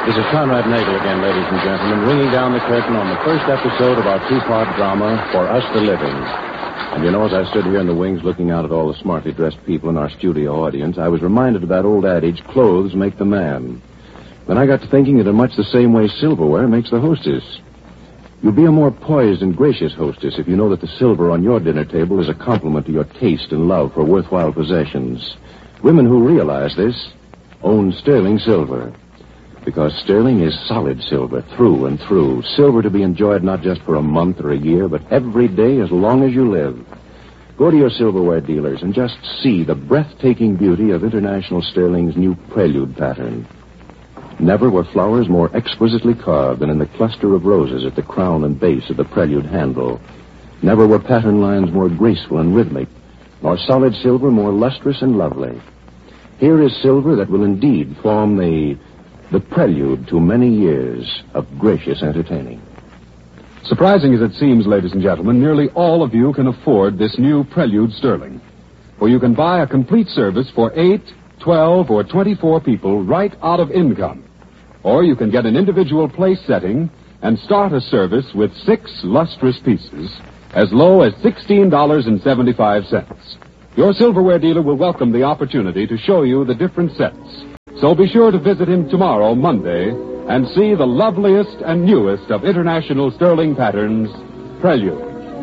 This is Conrad Nagel again, ladies and gentlemen, ringing down the curtain on the first episode of our two-part drama, For Us the Living. And you know, as I stood here in the wings looking out at all the smartly dressed people in our studio audience, I was reminded of that old adage, clothes make the man. Then I got to thinking that in much the same way silverware makes the hostess. You'll be a more poised and gracious hostess if you know that the silver on your dinner table is a compliment to your taste and love for worthwhile possessions. Women who realize this own sterling silver. Because sterling is solid silver, through and through. Silver to be enjoyed not just for a month or a year, but every day as long as you live. Go to your silverware dealers and just see the breathtaking beauty of International Sterling's new Prelude pattern. Never were flowers more exquisitely carved than in the cluster of roses at the crown and base of the Prelude handle. Never were pattern lines more graceful and rhythmic, nor solid silver more lustrous and lovely. Here is silver that will indeed form the prelude to many years of gracious entertaining. Surprising as it seems, ladies and gentlemen, nearly all of you can afford this new Prelude Sterling. For you can buy a complete service for 8, 12, or 24 people right out of income. Or you can get an individual place setting and start a service with 6 lustrous pieces as low as $16.75. Your silverware dealer will welcome the opportunity to show you the different sets. So be sure to visit him tomorrow, Monday, and see the loveliest and newest of International Sterling patterns, Prelude.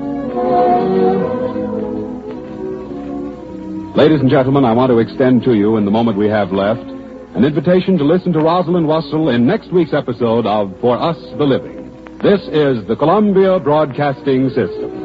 Ladies and gentlemen, I want to extend to you, in the moment we have left, an invitation to listen to Rosalind Russell in next week's episode of For Us the Living. This is the Columbia Broadcasting System.